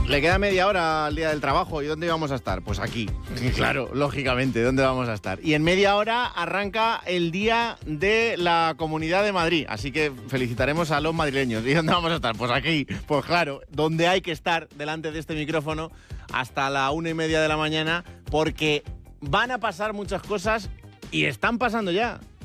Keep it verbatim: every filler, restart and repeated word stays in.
Le queda media hora al día del trabajo. ¿Y dónde vamos a estar? Pues aquí. Claro, lógicamente, ¿dónde vamos a estar? Y en media hora arranca el Día de la Comunidad de Madrid. Así que felicitaremos a los madrileños. ¿Y dónde vamos a estar? Pues aquí. Pues claro, donde hay que estar delante de este micrófono hasta la una y media de la mañana, porque van a pasar muchas cosas y están pasando ya.